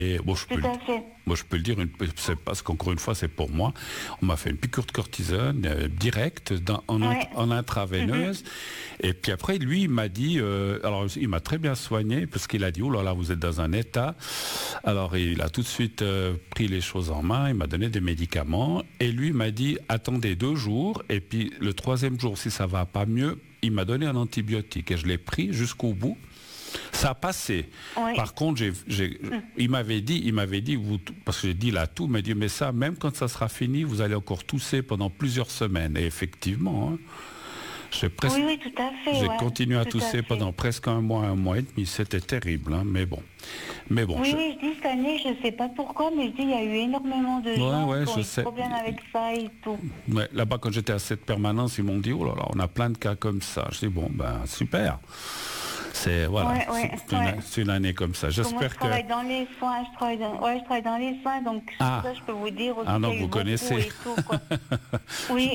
Et bon, Tout à fait. moi, je peux le dire, c'est parce qu'encore une fois, c'est pour moi. On m'a fait une piqûre de cortisone directe en intraveineuse. Et puis après, lui, il m'a dit, alors il m'a très bien soigné parce qu'il a dit, oh là là, vous êtes dans un état. Alors il a tout de suite pris les choses en main. Il m'a donné des médicaments et lui m'a dit, attendez 2 jours. Et puis le 3e jour, si ça va pas mieux, il m'a donné un antibiotique et je l'ai pris jusqu'au bout. Ça a passé. Oui. Par contre, il m'avait dit, parce que j'ai dit là tout, il m'a dit, mais ça, même quand ça sera fini, vous allez encore tousser pendant plusieurs semaines. Et effectivement, hein, oui, tout à fait. j'ai continué à tousser pendant pendant presque un mois et demi. C'était terrible, hein, mais bon. Oui, je dis cette année, je ne sais pas pourquoi, mais je dis, il y a eu énormément de gens qui ont eu des problèmes avec ça et tout. Ouais, là-bas, quand j'étais à cette permanence, ils m'ont dit, oh là là, on a plein de cas comme ça. Je dis, bon, ben, super. C'est une année comme ça. J'espère moi, je travaille dans les soins. Je travaille dans les soins, donc ça, je peux vous dire aussi. Ah non, vous connaissez. Et tout, quoi. Oui.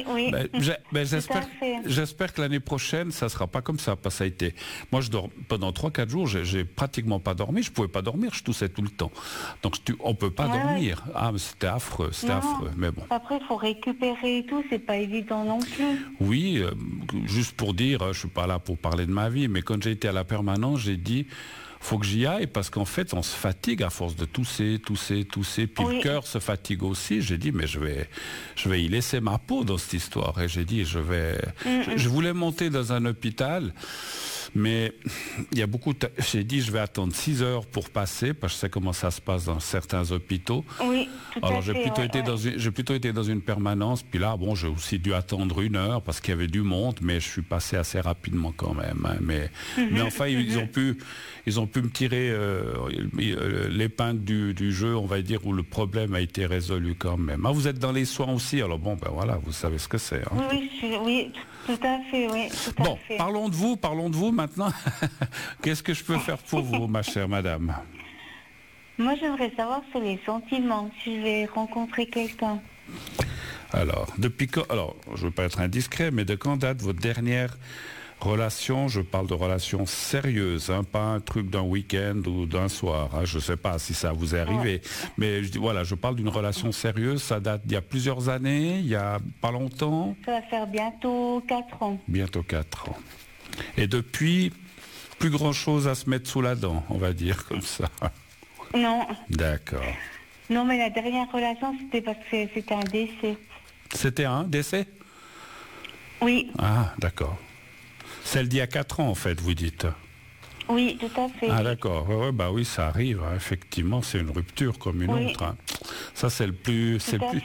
J'espère que l'année prochaine, ça sera pas comme ça, parce que ça a été. Moi, je dors pendant 3-4 jours. J'ai pratiquement pas dormi. Je pouvais pas dormir. Je toussais tout le temps. Donc on peut pas dormir. Ah, mais c'était affreux. Affreux. Mais bon. Après, il faut récupérer et tout. C'est pas évident non plus. Oui, juste pour dire, je suis pas là pour parler de ma vie, mais quand j'ai été à la permanence, j'ai dit, faut que j'y aille parce qu'en fait, on se fatigue à force de tousser. Puis le cœur se fatigue aussi. J'ai dit, mais je vais y laisser ma peau dans cette histoire. Et j'ai dit, je voulais monter dans un hôpital, mais il y a beaucoup j'ai dit, je vais attendre 6 heures pour passer, parce que je sais comment ça se passe dans certains hôpitaux. Oui, tout Alors, à fait. j'ai plutôt été dans une permanence, puis là, bon, j'ai aussi dû attendre 1 heure parce qu'il y avait du monde, mais je suis passé assez rapidement quand même. Hein, mais enfin, ils ont pu me tirer l'épingle du jeu, on va dire, où le problème a été résolu quand même. Ah, vous êtes dans les soins aussi, alors bon, ben voilà, vous savez ce que c'est. Hein. Oui, tout à fait, oui. Bon, parlons de vous maintenant. Qu'est-ce que je peux faire pour vous, ma chère madame? Moi, j'aimerais savoir sur les sentiments, si je vais rencontrer quelqu'un. Alors, depuis quand... Alors, je ne veux pas être indiscret, mais de quand date votre dernière relation? Je parle de relation sérieuse, hein, pas un truc d'un week-end ou d'un soir. Hein, je ne sais pas si ça vous est arrivé. Mais je parle d'une relation sérieuse. Ça date d'il y a plusieurs années, il y a pas longtemps. Ça va faire bientôt 4 ans. Bientôt 4 ans. Et depuis, plus grand-chose à se mettre sous la dent, on va dire comme ça. Non. D'accord. Non, mais la dernière relation, c'était parce que c'était un décès. C'était un décès? Oui. Ah, d'accord. Celle d'il y a 4 ans, en fait, vous dites? Oui, tout à fait. Ah, d'accord. Bah oui, ça arrive. Hein. Effectivement, c'est une rupture comme une autre. Hein. Ça, c'est le plus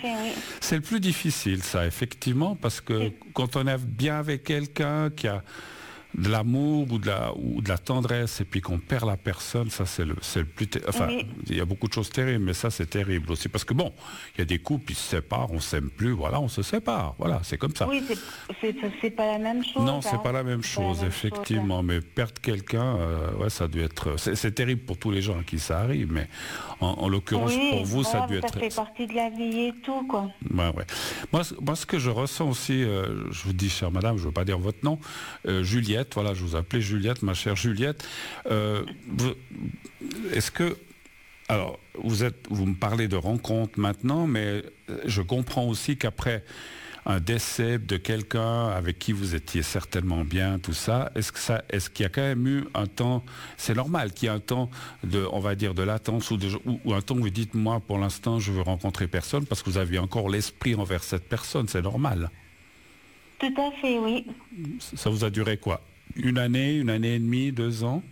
difficile, ça, effectivement, parce que quand on est bien avec quelqu'un qui a de l'amour ou de la tendresse et puis qu'on perd la personne, ça c'est le plus il y a beaucoup de choses terribles, mais ça c'est terrible aussi parce que bon, il y a des couples, ils se séparent, on s'aime plus, voilà, on se sépare, voilà, c'est comme ça. Oui, c'est pas la même chose. Non, c'est pas la même chose, effectivement, mais perdre quelqu'un, ça doit être, c'est terrible pour tous les gens à qui ça arrive, mais en l'occurrence pour vous, ça doit être. Ça fait partie de la vie et tout, quoi. Ouais. Moi, ce que je ressens aussi, je vous dis, chère madame, je veux pas dire votre nom, Juliette. Voilà, je vous appelais Juliette, ma chère Juliette. Est-ce que... Alors, vous me parlez de rencontres maintenant, mais je comprends aussi qu'après un décès de quelqu'un avec qui vous étiez certainement bien, tout ça, est-ce qu'il y a quand même eu un temps, c'est normal qu'il y ait un temps on va dire, de latence ou un temps où vous dites, moi, pour l'instant, je veux rencontrer personne parce que vous aviez encore l'esprit envers cette personne, c'est normal. Tout à fait, oui. Ça vous a duré quoi? 1 année, 1 année et demie, 2 ans?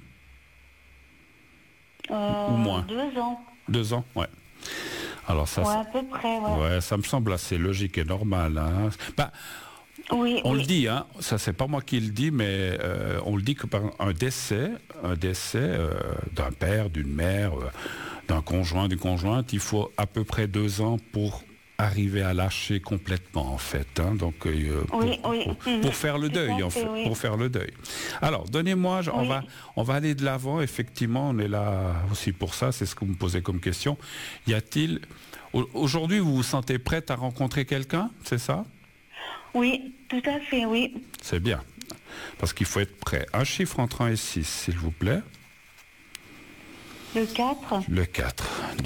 Ou moins? 2 ans. 2 ans, ouais. Alors ça, à peu près, ouais, ça me semble assez logique et normal. Hein. On le dit, hein, ça c'est pas moi qui le dis, mais on le dit que par un décès d'un père, d'une mère, d'un conjoint, d'une conjointe, il faut à peu près 2 ans pour arriver à lâcher complètement, en fait. Hein, donc, pour faire le deuil, en fait. Oui. Pour faire le deuil. Alors, donnez-moi, on va aller de l'avant. Effectivement, on est là aussi pour ça. C'est ce que vous me posez comme question. Y a-t-il... Aujourd'hui, vous vous sentez prête à rencontrer quelqu'un, c'est ça? Oui, tout à fait, oui. C'est bien. Parce qu'il faut être prêt. Un chiffre entre 1 et 6, s'il vous plaît. Le 4. Le 4.